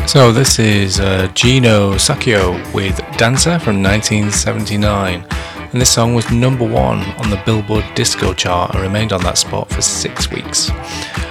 So this is Gino Sacchio with Dancer from 1979, and this song was number one on the Billboard Disco chart and remained on that spot for 6 weeks.